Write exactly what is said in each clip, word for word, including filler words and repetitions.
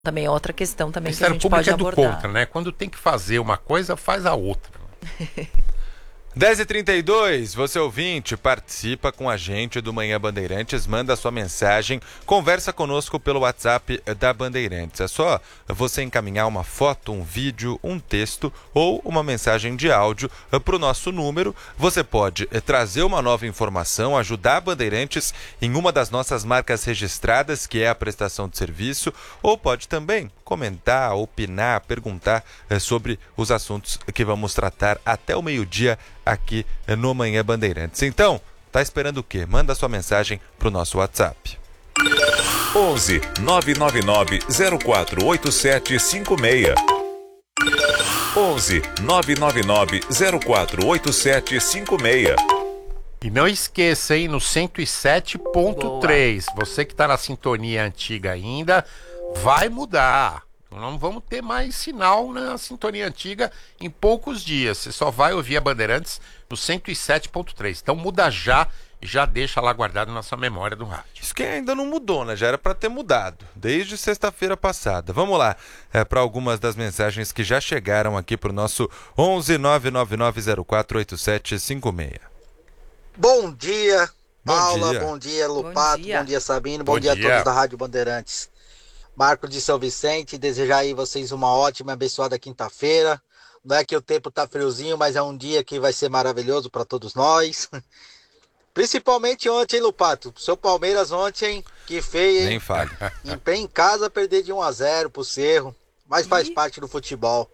Também é outra questão também que a Ministério gente Público pode é do abordar. contra, né? Quando tem que fazer uma coisa, faz a outra. dez e trinta e dois, você ouvinte, participa com a gente do Manhã Bandeirantes, manda sua mensagem, conversa conosco pelo WhatsApp da Bandeirantes. É só você encaminhar uma foto, um vídeo, um texto ou uma mensagem de áudio para o nosso número. Você pode trazer uma nova informação, ajudar a Bandeirantes em uma das nossas marcas registradas, que é a prestação de serviço, ou pode também comentar, opinar, perguntar sobre os assuntos que vamos tratar até o meio-dia aqui no Manhã Bandeirantes. Então, tá esperando o quê? Manda sua mensagem pro nosso WhatsApp. onze nove nove nove zero quatro oito sete cinco seis. onze nove nove nove zero quatro oito sete cinco seis. E não esqueça, hein, no cento e sete ponto três, você que está na sintonia antiga ainda, vai mudar. Não vamos ter mais sinal na sintonia antiga em poucos dias. Você só vai ouvir a Bandeirantes no cento e sete ponto três. Então muda já e já deixa lá guardado na sua memória do rádio. Isso que ainda não mudou, né? Já era para ter mudado desde sexta-feira passada. Vamos lá, é, para algumas das mensagens que já chegaram aqui para o nosso onze nove nove nove zero quatro oito sete cinco seis. Bom dia, Bom Paula, dia. bom dia, Lupato, Bom dia. bom dia, Sabino, bom, Bom dia. dia. a todos da Rádio Bandeirantes. Marco de São Vicente, desejar aí vocês uma ótima e abençoada quinta-feira. Não é que o tempo tá friozinho, mas é um dia que vai ser maravilhoso para todos nós. Principalmente ontem, hein, Lupato? Seu Palmeiras ontem, que feio, hein? Nem fale. Em pé em casa, perder de um a zero pro Cerro, mas faz Ih. parte do futebol.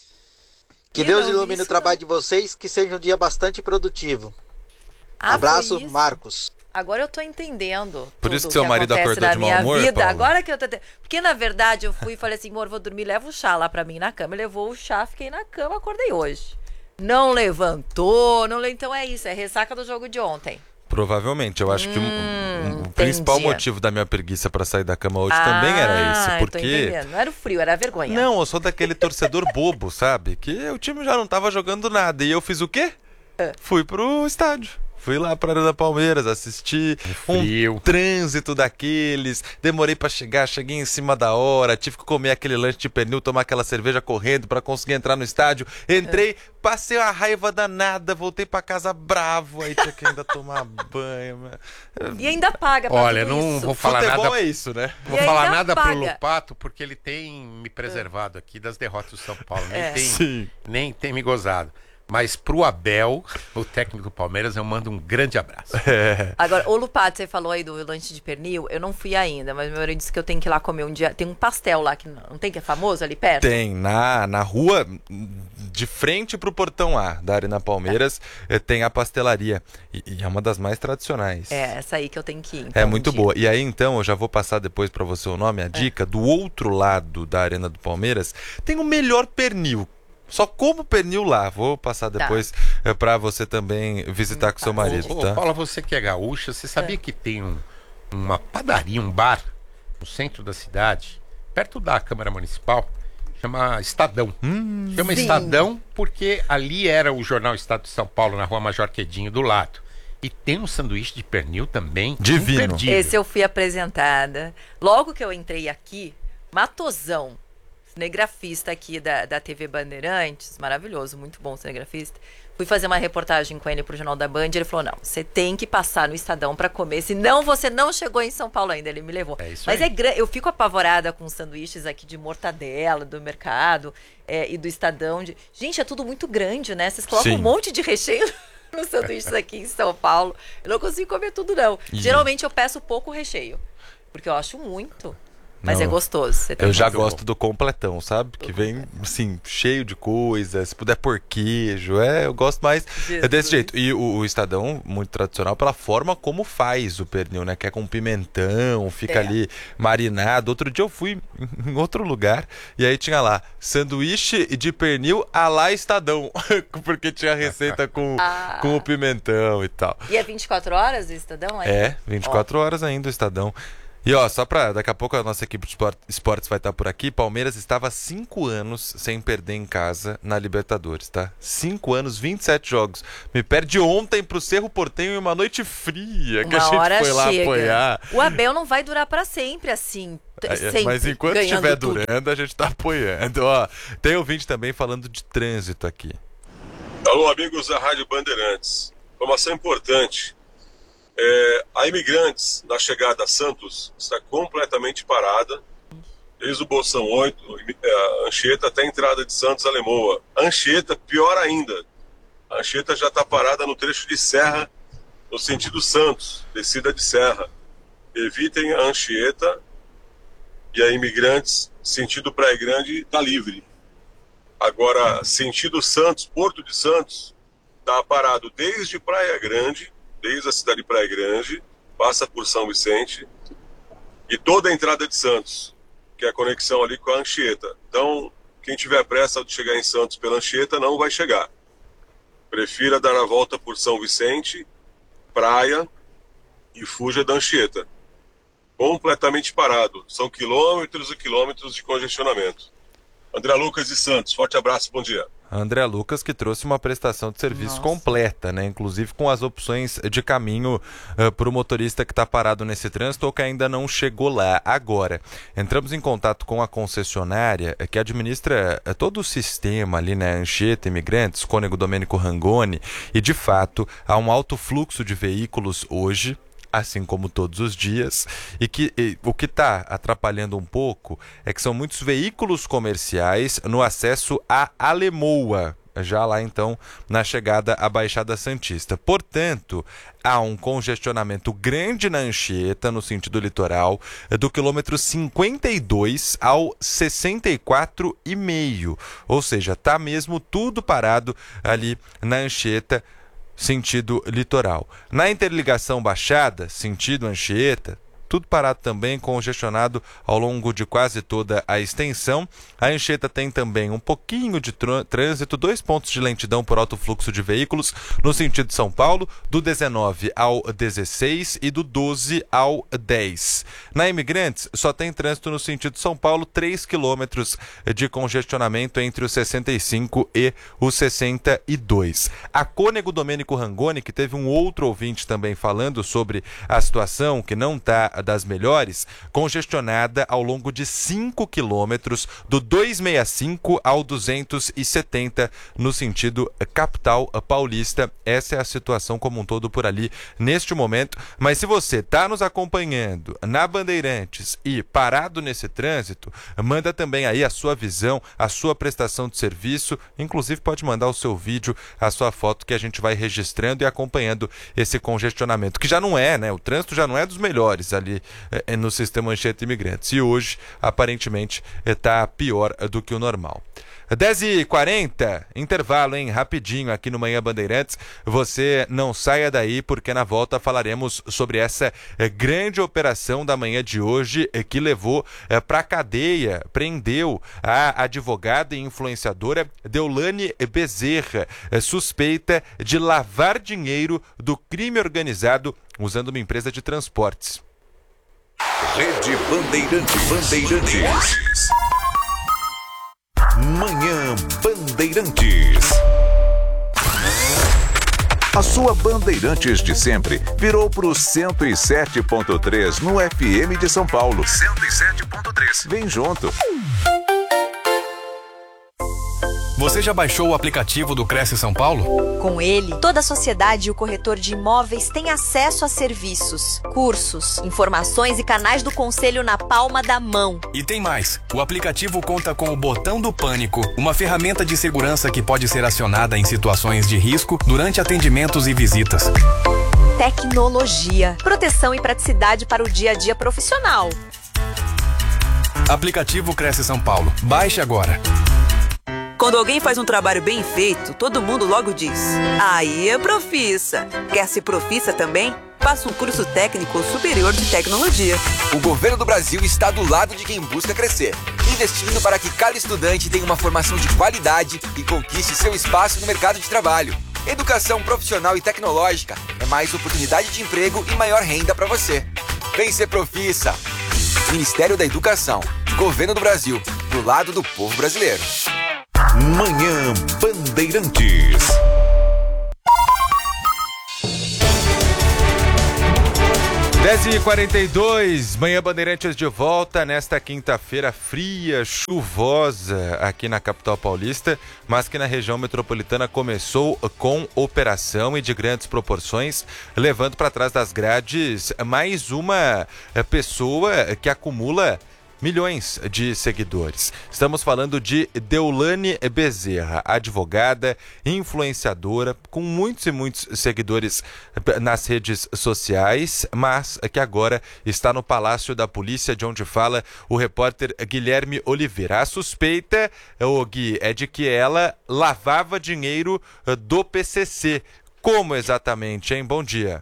Que Ih, Deus não, ilumine isso o trabalho de vocês, que seja um dia bastante produtivo. Ah, Abraço, foi isso? Marcos. Agora eu tô entendendo. Por tudo isso que seu marido acontece acordou na de mau minha humor, vida. Paula? Agora que eu tô. te- Porque na verdade eu fui e falei assim, amor, vou dormir, leva o chá lá pra mim na cama. Ele levou o chá, fiquei na cama, acordei hoje. Não levantou, não le... então é isso, é ressaca do jogo de ontem. Provavelmente, eu acho que um- um- o principal entendi. motivo da minha preguiça para sair da cama hoje também era esse, Ah, eu tô porque entendendo. Não era o frio, era a vergonha. não, eu sou daquele torcedor bobo, sabe? Que o time já não tava jogando nada e eu fiz o quê? Fui pro estádio. Fui lá pra Arena Palmeiras, assisti um frio. trânsito daqueles, demorei pra chegar, cheguei em cima da hora, tive que comer aquele lanche de pernil, tomar aquela cerveja correndo pra conseguir entrar no estádio. Entrei, passei uma raiva danada, voltei pra casa bravo, aí tinha que ainda tomar banho. E ainda paga pra Olha, tudo não isso. vou falar Futebol nada. é isso, né? Vou E falar ainda nada paga. pro Lupato, porque ele tem me preservado aqui das derrotas do São Paulo. Nem, É. tem, Sim. nem tem me gozado. Mas pro Abel, o técnico do Palmeiras, eu mando um grande abraço. Agora, ô Lupato, você falou aí do lanche de pernil, eu não fui ainda, mas meu marido disse que eu tenho que ir lá comer um dia. Tem um pastel lá que não não tem, que é famoso ali perto? Tem, na, na rua, de frente pro portão A da Arena Palmeiras, eh, tem a pastelaria. E, e é uma das mais tradicionais. É, essa aí que eu tenho que ir. É então, muito um dia. boa. E aí, então, eu já vou passar depois pra você o nome, a dica. Do outro lado da Arena do Palmeiras, tem o melhor pernil. Só como pernil lá. Vou passar depois eh, pra você também visitar com seu marido, Ô, ô, tá? Paula, você que é gaúcha, você sabia que tem um- uma padaria, um bar no centro da cidade, perto da Câmara Municipal, chama Estadão. chama Sim. Estadão porque ali era o jornal Estado de São Paulo, na Rua Major Quedinho, do lado. E tem um sanduíche de pernil também Divino. imperdível. Esse eu fui apresentada. Logo que eu entrei aqui, Matosão, cinegrafista aqui da, da T V Bandeirantes, maravilhoso, muito bom cinegrafista. Fui fazer uma reportagem com ele pro Jornal da Band, ele falou, não, você tem que passar no Estadão pra comer, senão você não chegou em São Paulo ainda, ele me levou. É isso Mas aí. é grande, eu fico apavorada com os sanduíches aqui de mortadela, do mercado, é, e do Estadão. De... Gente, é tudo muito grande, né? Vocês colocam Sim. um monte de recheio nos sanduíches aqui em São Paulo. Eu não consigo comer tudo, não. E- Geralmente eu peço pouco recheio, porque eu acho muito. Mas Não, é gostoso. Você tem Eu já razão. gosto do completão, sabe? Que vem, assim, cheio de coisa. Se puder pôr queijo, é, eu gosto mais é desse Jesus. jeito. E o, o Estadão, muito tradicional, pela forma como faz o pernil, né? Que é com pimentão, fica É. ali marinado. Outro dia eu fui em outro lugar e aí tinha lá, sanduíche de pernil à la Estadão. Porque tinha receita com, Ah. com o pimentão e tal. E é vinte e quatro horas o Estadão? aí? É, vinte e quatro horas ainda o Estadão. E ó, só pra daqui a pouco a nossa equipe de esport- esportes vai estar por aqui. Palmeiras estava há cinco anos sem perder em casa na Libertadores, tá? Cinco anos, vinte e sete jogos. Me perde ontem pro Cerro Porteño em uma noite fria que a Uma gente hora foi lá chega. apoiar. O Abel não vai durar pra sempre assim. Sempre Mas enquanto ganhando estiver tudo. durando, a gente tá apoiando. Ó, tem ouvinte também falando de trânsito aqui. Alô, amigos da Rádio Bandeirantes. Informação importante. É, a Imigrantes, na chegada a Santos, está completamente parada. Desde o Bolsão oito, a Anchieta até a entrada de Santos a Lemoa. A Anchieta, pior ainda. A Anchieta já está parada no trecho de Serra, no sentido Santos, descida de Serra. Evitem a Anchieta e a Imigrantes, sentido Praia Grande, está livre. Agora, sentido Santos, Porto de Santos, está parado desde Praia Grande, desde a cidade de Praia Grande, passa por São Vicente e toda a entrada de Santos, que é a conexão ali com a Anchieta. Então, quem tiver pressa de chegar em Santos pela Anchieta não vai chegar. Prefira dar a volta por São Vicente, Praia e fuja da Anchieta. Completamente parado. São quilômetros e quilômetros de congestionamento. André Lucas de Santos, forte abraço, bom dia. André Lucas, que trouxe uma prestação de serviço Nossa. completa, né? Inclusive com as opções de caminho uh, para o motorista que está parado nesse trânsito ou que ainda não chegou lá. Agora, entramos em contato com a concessionária que administra uh, todo o sistema ali, né? Anchieta, Imigrantes, Cônego Domênico Rangoni, e de fato há um alto fluxo de veículos hoje, assim como todos os dias, e que e, o que está atrapalhando um pouco é que são muitos veículos comerciais no acesso à Alemoa, já lá então na chegada à Baixada Santista. Portanto, há um congestionamento grande na Anchieta, no sentido litoral, do quilômetro cinquenta e dois ao sessenta e quatro e meio, ou seja, está mesmo tudo parado ali na Anchieta, sentido litoral. Na interligação Baixada, sentido Anchieta, tudo parado também, congestionado ao longo de quase toda a extensão. A Anchieta tem também um pouquinho de trânsito, dois pontos de lentidão por alto fluxo de veículos no sentido de São Paulo, do dezenove ao dezesseis e do doze ao dez. Na Imigrantes, só tem trânsito no sentido São Paulo, três quilômetros de congestionamento entre os sessenta e cinco e os sessenta e dois. A Cônego Domênico Rangoni, que teve um outro ouvinte também falando sobre a situação que não está das melhores, congestionada ao longo de cinco quilômetros, do duzentos e sessenta e cinco ao duzentos e setenta, no sentido capital paulista. Essa é a situação como um todo por ali neste momento. Mas se você está nos acompanhando na Bandeirantes e parado nesse trânsito, manda também aí a sua visão, a sua prestação de serviço, inclusive pode mandar o seu vídeo, a sua foto, que a gente vai registrando e acompanhando esse congestionamento, que já não é, né? O trânsito já não é dos melhores ali é, no sistema Anchieta Imigrantes. E hoje, aparentemente, está pior do que o normal. dez e quarenta, intervalo, hein? Rapidinho aqui no Manhã Bandeirantes. Você não saia daí, porque na volta falaremos sobre essa eh, grande operação da manhã de hoje, eh, que levou eh, para a cadeia, prendeu a advogada e influenciadora Deolane Bezerra, eh, suspeita de lavar dinheiro do crime organizado usando uma empresa de transportes. Rede Bandeirantes. Bandeirantes. Manhã Bandeirantes. A sua Bandeirantes de sempre virou pro cento e sete ponto três no F M de São Paulo. cento e sete ponto três. Vem junto. Você já baixou o aplicativo do Cresce São Paulo? Com ele, toda a sociedade e o corretor de imóveis têm acesso a serviços, cursos, informações e canais do conselho na palma da mão. E tem mais. O aplicativo conta com o botão do pânico, uma ferramenta de segurança que pode ser acionada em situações de risco durante atendimentos e visitas. Tecnologia, proteção e praticidade para o dia a dia profissional. Aplicativo Cresce São Paulo. Baixe agora. Quando alguém faz um trabalho bem feito, todo mundo logo diz: aí é profissa. Quer ser profissa também? Faça um curso técnico superior de tecnologia. O governo do Brasil está do lado de quem busca crescer, investindo para que cada estudante tenha uma formação de qualidade e conquiste seu espaço no mercado de trabalho. Educação profissional e tecnológica é mais oportunidade de emprego e maior renda para você. Vem ser profissa. Ministério da Educação, Governo do Brasil, do lado do povo brasileiro. Manhã Bandeirantes. dez e quarenta e dois, Manhã Bandeirantes de volta nesta quinta-feira fria, chuvosa aqui na capital paulista, mas que na região metropolitana começou com operação e de grandes proporções, levando para trás das grades mais uma pessoa que acumula milhões de seguidores. Estamos falando de Deolane Bezerra, advogada, influenciadora, com muitos e muitos seguidores nas redes sociais, mas que agora está no Palácio da Polícia, de onde fala o repórter Guilherme Oliveira. A suspeita, o Gui, é de que ela lavava dinheiro do P C C. Como exatamente, hein? Bom dia.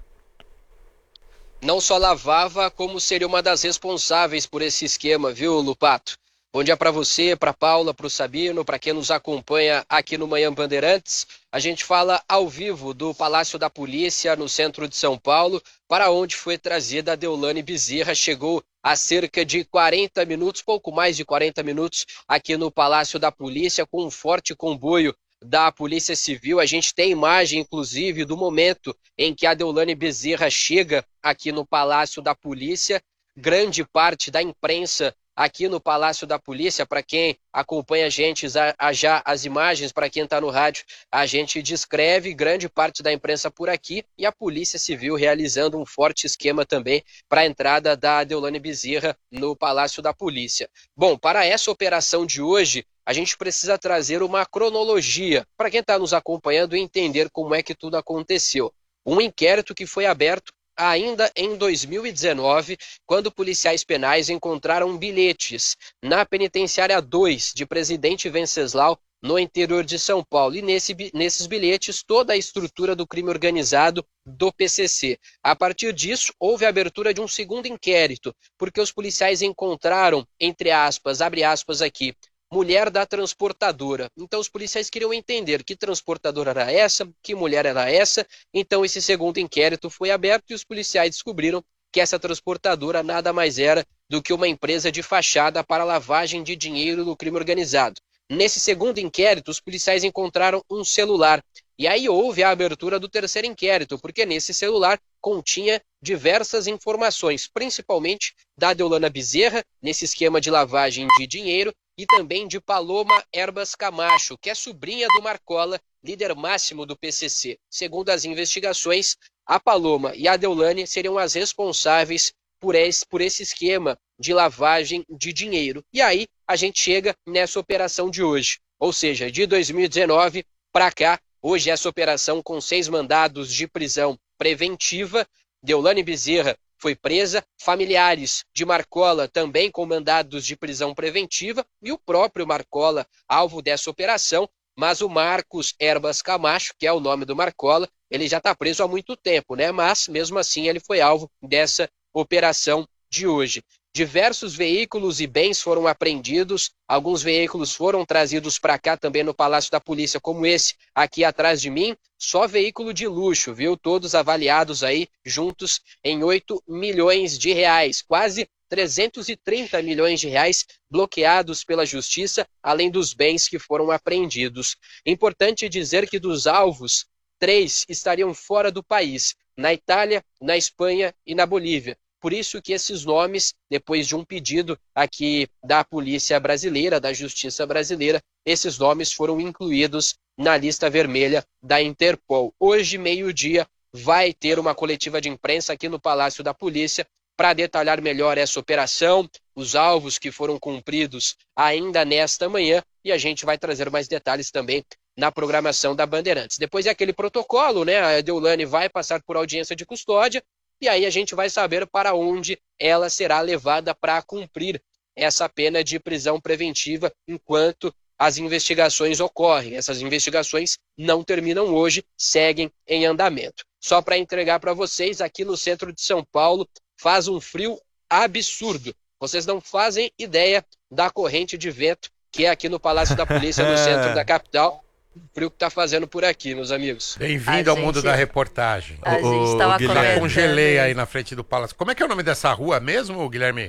Não só lavava, como seria uma das responsáveis por esse esquema, viu, Lupato? Bom dia para você, para Paula, para o Sabino, para quem nos acompanha aqui no Manhã Bandeirantes. A gente fala ao vivo do Palácio da Polícia, no centro de São Paulo, para onde foi trazida a Deolane Bezerra. Chegou há cerca de quarenta minutos, pouco mais de quarenta minutos, aqui no Palácio da Polícia, com um forte comboio da Polícia Civil. A gente tem imagem, inclusive, do momento em que a Deolane Bezerra chega aqui no Palácio da Polícia. Grande parte da imprensa aqui no Palácio da Polícia, para quem acompanha a gente, já as imagens, para quem está no rádio, a gente descreve grande parte da imprensa por aqui e a Polícia Civil realizando um forte esquema também para a entrada da Deolane Bezerra no Palácio da Polícia. Bom, para essa operação de hoje, a gente precisa trazer uma cronologia para quem está nos acompanhando e entender como é que tudo aconteceu. Um inquérito que foi aberto ainda em dois mil e dezenove, quando policiais penais encontraram bilhetes na penitenciária dois de Presidente Venceslau, no interior de São Paulo. E nesse, nesses bilhetes, toda a estrutura do crime organizado do P C C. A partir disso, houve a abertura de um segundo inquérito, porque os policiais encontraram, entre aspas, abre aspas aqui, mulher da transportadora. Então os policiais queriam entender que transportadora era essa, que mulher era essa. Então esse segundo inquérito foi aberto e os policiais descobriram que essa transportadora nada mais era do que uma empresa de fachada para lavagem de dinheiro no crime organizado. Nesse segundo inquérito, os policiais encontraram um celular. E aí houve a abertura do terceiro inquérito, porque nesse celular continha diversas informações, principalmente da Deolane Bezerra, nesse esquema de lavagem de dinheiro, e também de Paloma Erbas Camacho, que é sobrinha do Marcola, líder máximo do P C C. Segundo as investigações, a Paloma e a Deolane seriam as responsáveis por esse, por esse esquema de lavagem de dinheiro. E aí a gente chega nessa operação de hoje, ou seja, de dois mil e dezenove para cá. Hoje essa operação com seis mandados de prisão preventiva. Deolane Bezerra foi presa, familiares de Marcola também com mandados de prisão preventiva e o próprio Marcola alvo dessa operação, mas o Marcos Erbas Camacho, que é o nome do Marcola, ele já está preso há muito tempo, né? Mas mesmo assim ele foi alvo dessa operação de hoje. Diversos veículos e bens foram apreendidos, alguns veículos foram trazidos para cá também no Palácio da Polícia, como esse aqui atrás de mim, só veículo de luxo, viu? Todos avaliados aí juntos em oito milhões de reais, quase trezentos e trinta milhões de reais bloqueados pela Justiça, além dos bens que foram apreendidos. Importante dizer que dos alvos, três estariam fora do país, na Itália, na Espanha e na Bolívia. Por isso que esses nomes, depois de um pedido aqui da Polícia Brasileira, da Justiça Brasileira, esses nomes foram incluídos na lista vermelha da Interpol. Hoje, meio-dia, vai ter uma coletiva de imprensa aqui no Palácio da Polícia para detalhar melhor essa operação, os alvos que foram cumpridos ainda nesta manhã, e a gente vai trazer mais detalhes também na programação da Bandeirantes. Depois é aquele protocolo, né? A Deolane vai passar por audiência de custódia, e aí a gente vai saber para onde ela será levada para cumprir essa pena de prisão preventiva enquanto as investigações ocorrem. Essas investigações não terminam hoje, seguem em andamento. Só para entregar para vocês, aqui no centro de São Paulo faz um frio absurdo. Vocês não fazem ideia da corrente de vento que é aqui no Palácio da Polícia, no centro da capital. O frio que tá fazendo por aqui, meus amigos. Bem-vindo ao gente... mundo da reportagem. A o, gente tava o Guilherme, comentando... congelei aí na frente do Palácio. Como é que é o nome dessa rua mesmo, Guilherme?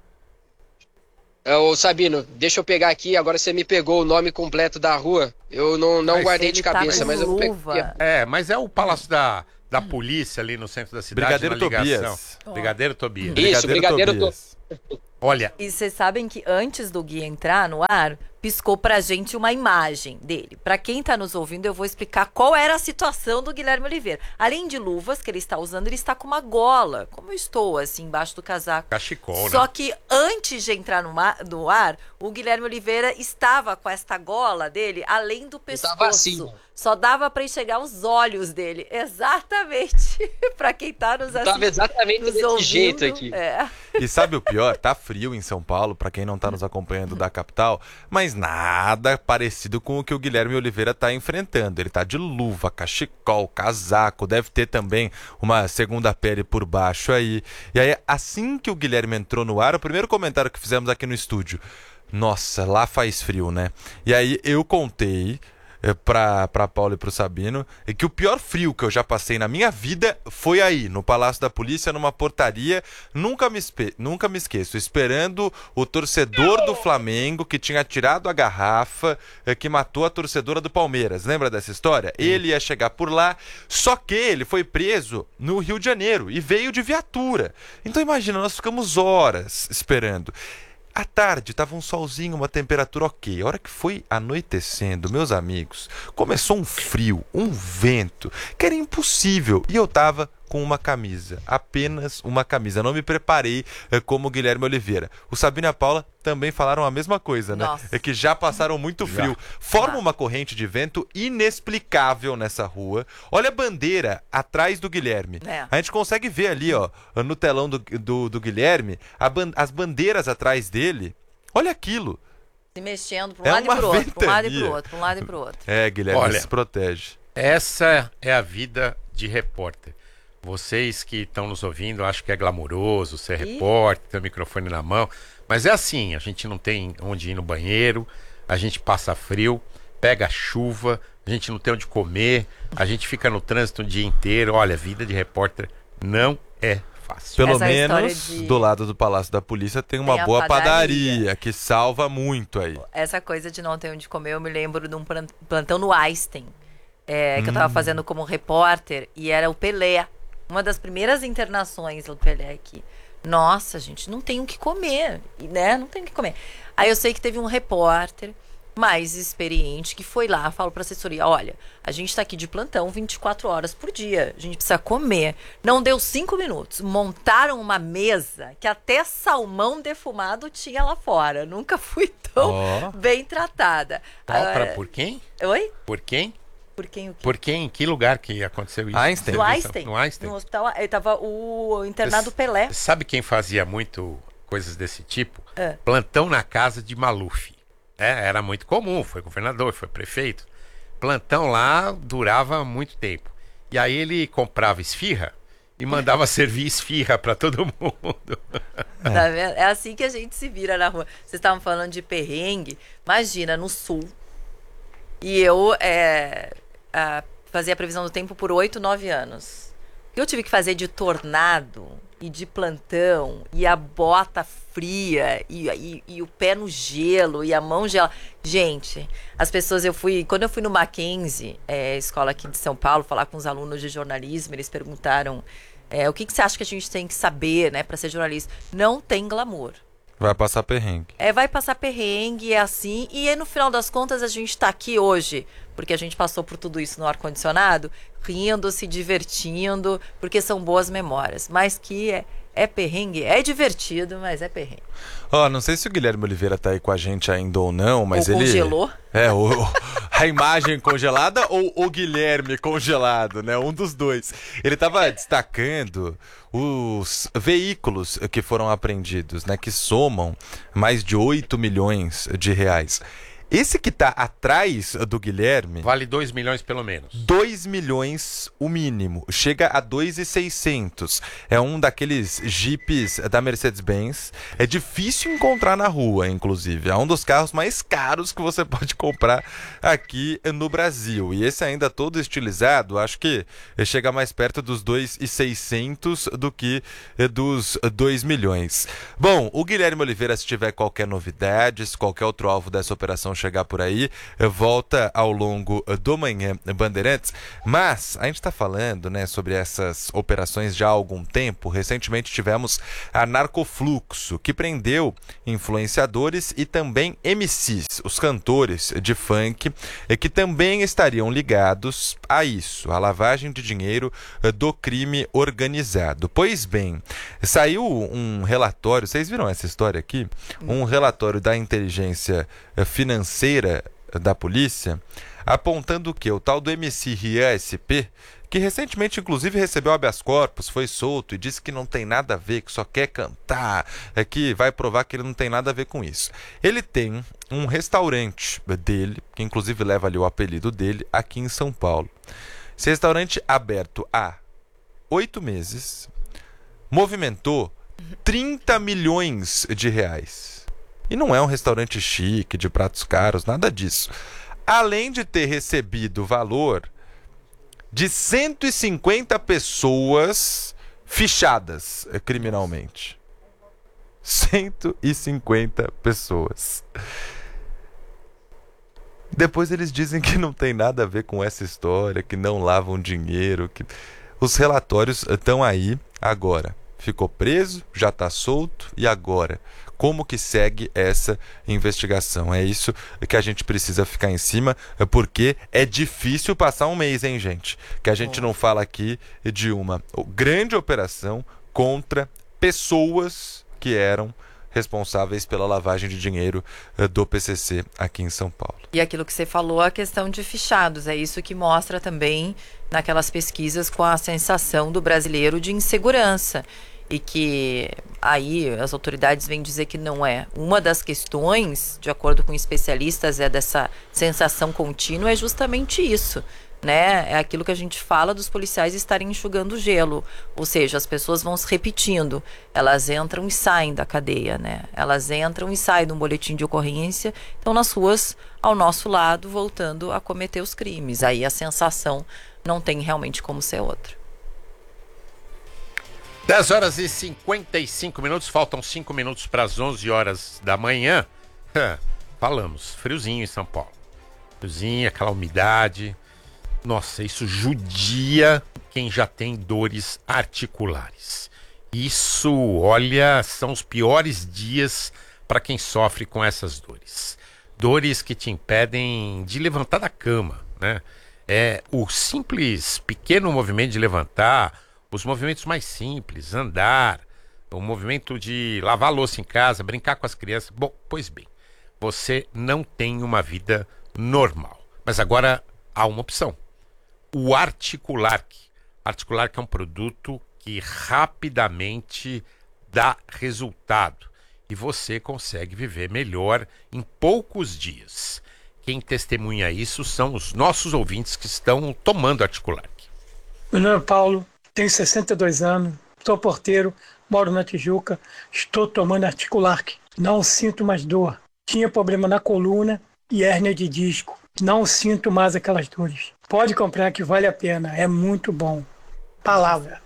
Ô Sabino, deixa eu pegar aqui, agora você me pegou o nome completo da rua. Eu não, não Mas guardei de tá cabeça, com mas eu vou luva. pegar. É, mas é o Palácio da, da polícia ali no centro da cidade. Brigadeiro uma ligação. Tobias. Brigadeiro Tobias. Isso, Brigadeiro Tobias. Olha, E vocês sabem que antes do Gui entrar no ar, piscou pra gente uma imagem dele. Pra quem tá nos ouvindo, eu vou explicar qual era a situação do Guilherme Oliveira. Além de luvas que ele está usando, ele está com uma gola, como eu estou, assim, embaixo do casaco. cachecol, Só né? que antes de entrar no, ma- no ar, o Guilherme Oliveira estava com esta gola dele além do pescoço. Estava assim. Só dava pra enxergar os olhos dele. Exatamente. Pra quem tá nos Tava assistindo, exatamente nos desse ouvindo, jeito aqui. É. E sabe o pior? Tá frio em São Paulo, pra quem não tá nos acompanhando da capital, mas nada parecido com o que o Guilherme Oliveira tá enfrentando. Ele tá de luva, cachecol, casaco, deve ter também uma segunda pele por baixo aí. E aí, assim que o Guilherme entrou no ar, o primeiro comentário que fizemos aqui no estúdio: nossa, lá faz frio, né? E aí eu contei Pra, pra Paulo e pro Sabino, é que o pior frio que eu já passei na minha vida foi aí, no Palácio da Polícia, numa portaria, nunca me, espe- nunca me esqueço, esperando o torcedor do Flamengo, que tinha tirado a garrafa, eh, que matou a torcedora do Palmeiras, lembra dessa história? Ele ia chegar por lá, só que ele foi preso no Rio de Janeiro, e veio de viatura. Então imagina, nós ficamos horas esperando. À tarde, tava um solzinho, uma temperatura ok. A hora que foi anoitecendo, meus amigos, começou um frio, um vento, que era impossível. E eu tava com uma camisa, apenas uma camisa. Não me preparei eh, como o Guilherme Oliveira. O Sabino e a Paula também falaram a mesma coisa, né? Nossa. É que já passaram muito frio. Forma uma corrente de vento inexplicável nessa rua. Olha a bandeira atrás do Guilherme. É. A gente consegue ver ali, ó, no telão do, do, do Guilherme, a ban- as bandeiras atrás dele. Olha aquilo. Se mexendo pra um É lado e uma pro outro, pra um lado e ventania. pro outro, pra um lado e pro outro. É, Guilherme, Olha. se protege. essa é a vida de repórter. Vocês que estão nos ouvindo, acham que é glamouroso ser Ih. repórter, ter o microfone na mão. Mas é assim, a gente não tem onde ir no banheiro, a gente passa frio, pega chuva, a gente não tem onde comer, a gente fica no trânsito o dia inteiro. Olha, vida de repórter não é fácil. Pelo Essa história menos de- do lado do Palácio da Polícia tem uma Tem a boa padaria. padaria, que salva muito aí. Essa coisa de não ter onde comer, eu me lembro de um plan- plantão no Einstein, é, que eu tava fazendo como repórter, e era o Pelé. Uma das primeiras internações do Pelé aqui. Nossa, gente, não tem o que comer, e, né? Não tem o que comer. Aí eu sei que teve um repórter mais experiente que foi lá, falou pra assessoria: olha, a gente tá aqui de plantão vinte e quatro horas por dia, a gente precisa comer. Não deu cinco minutos, montaram uma mesa que até salmão defumado tinha lá fora. Nunca fui tão Ó. bem tratada. Qual pra- Ah, por quem? Oi? Por quem? Por quem o quê? Por quem? Em que lugar que aconteceu isso? Einstein. No Einstein. No Einstein. No hospital, ele tava o internado Pelé. Sabe quem fazia muito coisas desse tipo? É. Plantão na casa de Maluf. É, era muito comum, foi governador, foi prefeito. Plantão lá durava muito tempo. E aí ele comprava esfirra e mandava servir esfirra para todo mundo. Tá vendo? É assim que a gente se vira na rua. Vocês estavam falando de perrengue. Imagina, no sul. E eu é, a, fazia a previsão do tempo por oito, nove anos. Eu tive que fazer de tornado e de plantão, e a bota fria, e, e, e o pé no gelo, e a mão gelada. Gente, as pessoas, eu fui, quando eu fui no Mackenzie, é, escola aqui de São Paulo, falar com os alunos de jornalismo, eles perguntaram, é, o que, que você acha que a gente tem que saber, né, para ser jornalista? Não tem glamour. Vai passar perrengue. É, vai passar perrengue, é assim, e aí, no final das contas a gente tá aqui hoje, porque a gente passou por tudo isso no ar-condicionado, rindo, se divertindo, porque são boas memórias, mas que é, é perrengue, é divertido, mas é perrengue. Ó, não sei se o Guilherme Oliveira tá aí com a gente ainda ou não, mas Ou ele... congelou. É, o, a imagem congelada ou o Guilherme congelado, né? Um dos dois. Ele tava destacando os veículos que foram apreendidos, né? Que somam mais de oito milhões de reais. Esse que tá atrás do Guilherme... Vale dois milhões pelo menos. dois milhões o mínimo. Chega a dois mil e seiscentos. É um daqueles jipes da Mercedes-Benz. É difícil encontrar na rua, inclusive. É um dos carros mais caros que você pode comprar aqui no Brasil. E esse ainda todo estilizado, acho que chega mais perto dos dois mil e seiscentos do que dos dois milhões. Bom, o Guilherme Oliveira, se tiver qualquer novidade, se qualquer outro alvo dessa operação chegar por aí. Volta ao longo do Manhã Bandeirantes. Mas a gente está falando, né, sobre essas operações já há algum tempo. Recentemente tivemos a Narcofluxo, que prendeu influenciadores e também M Cs, os cantores de funk, que também estariam ligados a isso, a lavagem de dinheiro do crime organizado. Pois bem, saiu um relatório, vocês viram essa história aqui? Um relatório da inteligência financeira da polícia, apontando que o tal do M C Rian S P, que recentemente inclusive recebeu habeas corpus, foi solto e disse que não tem nada a ver, que só quer cantar, é que vai provar que ele não tem nada a ver com isso. Ele tem um restaurante dele, que inclusive leva ali o apelido dele, aqui em São Paulo. Esse restaurante, aberto há oito meses, movimentou trinta milhões de reais. E não é um restaurante chique, de pratos caros, nada disso. Além de ter recebido o valor de cento e cinquenta pessoas fichadas criminalmente. cento e cinquenta pessoas. Depois eles dizem que não tem nada a ver com essa história, que não lavam dinheiro, que os relatórios estão aí agora. Ficou preso, já está solto, e agora? Como que segue essa investigação? É isso que a gente precisa ficar em cima, porque é difícil passar um mês, hein, gente? Que a gente não fala aqui de uma grande operação contra pessoas que eram responsáveis pela lavagem de dinheiro do P C C aqui em São Paulo. E aquilo que você falou, a questão de fichados, é isso que mostra também naquelas pesquisas com a sensação do brasileiro de insegurança. E que aí as autoridades vêm dizer que não é. Uma das questões, de acordo com especialistas, é dessa sensação contínua, é justamente isso, né? É aquilo que a gente fala dos policiais estarem enxugando gelo, ou seja, as pessoas vão se repetindo, elas entram e saem da cadeia, né? Elas entram e saem de um boletim de ocorrência, estão nas ruas ao nosso lado, voltando a cometer os crimes. Aí a sensação não tem realmente como ser outra. dez horas e cinquenta e cinco minutos, faltam cinco minutos para as onze horas da manhã. Falamos, friozinho em São Paulo. Friozinho, aquela umidade. Nossa, isso judia quem já tem dores articulares. Isso, olha, são os piores dias para quem sofre com essas dores. Dores que te impedem de levantar da cama, né? É o simples pequeno movimento de levantar, os movimentos mais simples, andar, o movimento de lavar a louça em casa, brincar com as crianças. Bom, pois bem, você não tem uma vida normal. Mas agora há uma opção. O Articulark. Articulark é um produto que rapidamente dá resultado. E você consegue viver melhor em poucos dias. Quem testemunha isso são os nossos ouvintes que estão tomando Articulark. Meu nome é Paulo. Tenho sessenta e dois anos, sou porteiro, moro na Tijuca, estou tomando Articulark. Não sinto mais dor. Tinha problema na coluna e hérnia de disco. Não sinto mais aquelas dores. Pode comprar que vale a pena, é muito bom. Palavra.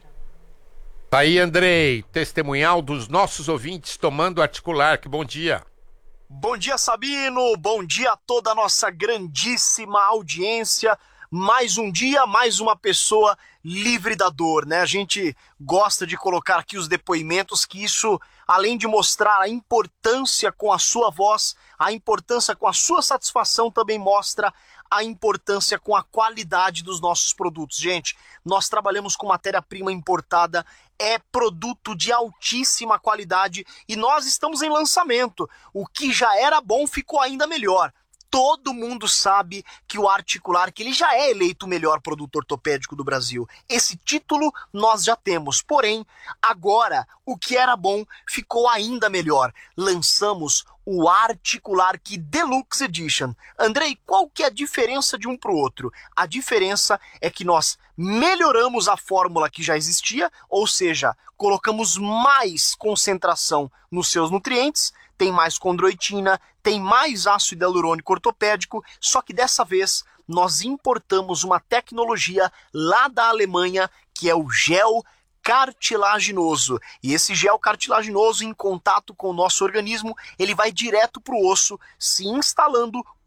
Tá aí, Andrei, testemunhal dos nossos ouvintes tomando Articulark. Bom dia. Bom dia, Sabino. Bom dia a toda a nossa grandíssima audiência. Mais um dia, mais uma pessoa livre da dor, né? A gente gosta de colocar aqui os depoimentos, que isso, além de mostrar a importância com a sua voz, a importância com a sua satisfação, também mostra a importância com a qualidade dos nossos produtos. Gente, nós trabalhamos com matéria-prima importada, é produto de altíssima qualidade e nós estamos em lançamento. O que já era bom ficou ainda melhor. Todo mundo sabe que o Articulark, ele já é eleito o melhor produto ortopédico do Brasil. Esse título nós já temos. Porém, agora, o que era bom ficou ainda melhor. Lançamos o Articulark Deluxe Edition. Andrei, qual que é a diferença de um para o outro? A diferença é que nós melhoramos a fórmula que já existia, ou seja, colocamos mais concentração nos seus nutrientes, tem mais condroitina, tem mais ácido hialurônico ortopédico, só que dessa vez nós importamos uma tecnologia lá da Alemanha, que é o gel cartilaginoso. E esse gel cartilaginoso, em contato com o nosso organismo, ele vai direto para o osso, se instalando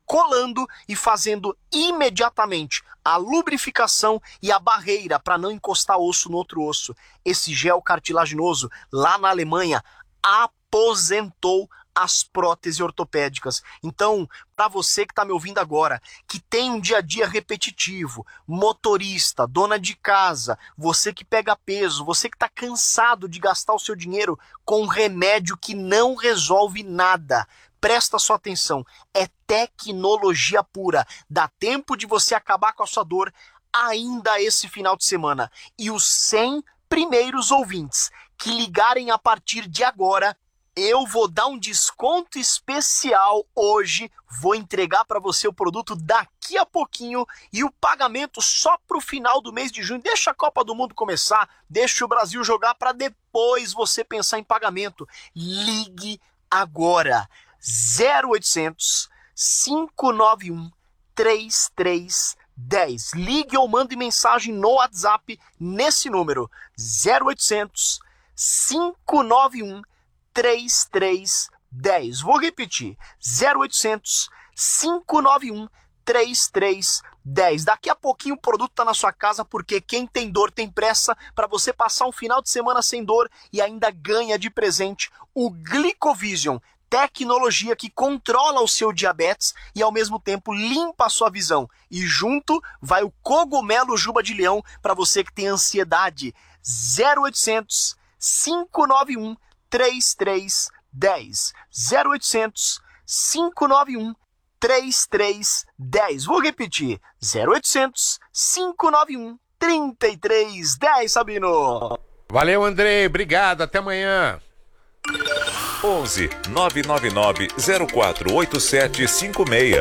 colando e fazendo imediatamente a lubrificação e a barreira para não encostar osso no outro osso. Esse gel cartilaginoso, lá na Alemanha, aposentou as próteses ortopédicas. Então, para você que está me ouvindo agora, que tem um dia a dia repetitivo, motorista, dona de casa, você que pega peso, você que está cansado de gastar o seu dinheiro com um remédio que não resolve nada, presta sua atenção, é tecnologia pura. Dá tempo de você acabar com a sua dor ainda esse final de semana. E os cem primeiros ouvintes que ligarem a partir de agora, eu vou dar um desconto especial hoje, vou entregar para você o produto daqui a pouquinho e o pagamento só para o final do mês de junho. Deixa a Copa do Mundo começar, deixa o Brasil jogar para depois você pensar em pagamento. Ligue agora, zero oitocentos, cinco nove um, três três um zero. Ligue ou mande mensagem no WhatsApp nesse número, zero oitocentos, cinco nove um, três três um zero. Vou repetir, zero oitocentos, cinco nove um, três três um zero. Daqui a pouquinho o produto está na sua casa, porque quem tem dor tem pressa, para você passar um final de semana sem dor e ainda ganha de presente o Glicovision, tecnologia que controla o seu diabetes e ao mesmo tempo limpa a sua visão. E junto vai o cogumelo juba de leão para você que tem ansiedade. zero oitocentos, cinco nove um, três três um zero. zero oitocentos, cinco nove um, três três um zero. Vou repetir, zero oitocentos, cinco nove um, três três um zero, Sabino. Valeu, Andrei, obrigado, até amanhã. onze, nove nove nove, zero quatro oito sete cinco seis.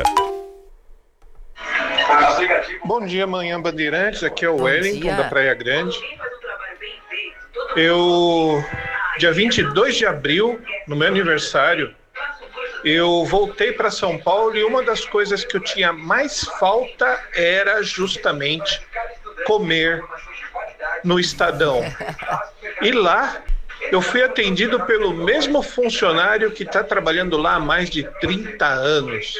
Bom dia, Manhã Bandeirantes, aqui é o Bom Wellington dia. da Praia Grande. Eu, dia vinte e dois de abril, no meu aniversário, eu voltei para São Paulo e uma das coisas que eu tinha mais falta era justamente comer no Estadão. E lá eu fui atendido pelo mesmo funcionário que está trabalhando lá há mais de trinta anos.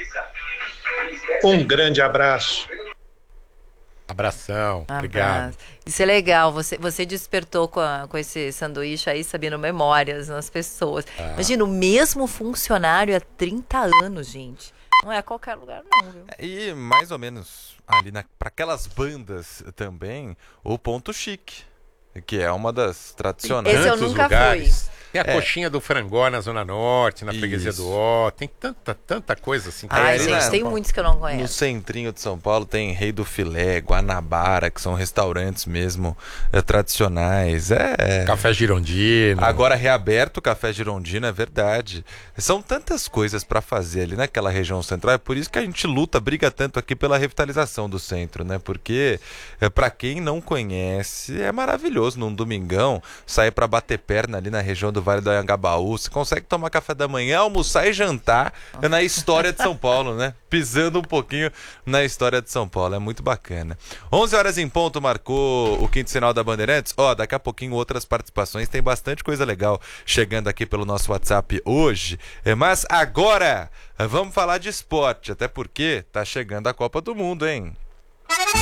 Um grande abraço. Abração, Abraço. Obrigado. Isso é legal, você, você despertou com, a, com esse sanduíche aí, Sabino, memórias nas pessoas. Ah. Imagina, o mesmo funcionário há trinta anos, gente. Não é qualquer lugar não, viu? E mais ou menos ali para aquelas bandas também, o Ponto Chique, que é uma das tradicionais. Esse eu nunca lugares. fui. Tem a é. coxinha do Frangó na Zona Norte, na freguesia do Ó. Tem tanta, tanta coisa assim. Ai, gente, na, tem muitos que eu não conheço. No centrinho de São Paulo tem Rei do Filé, Guanabara, que são restaurantes mesmo é, tradicionais. É, Café Girondino. Agora reaberto o Café Girondino, é verdade. São tantas coisas para fazer ali naquela região central. É por isso que a gente luta, briga tanto aqui pela revitalização do centro, né? Porque é, para quem não conhece, é maravilhoso num domingão sair para bater perna ali na região do do Vale do Anhangabaú, você consegue tomar café da manhã, almoçar e jantar na história de São Paulo, né? Pisando um pouquinho na história de São Paulo, é muito bacana. onze horas em ponto, marcou o quinto sinal da Bandeirantes. Ó, oh, daqui a pouquinho outras participações, tem bastante coisa legal chegando aqui pelo nosso WhatsApp hoje, mas agora vamos falar de esporte, até porque tá chegando a Copa do Mundo, hein?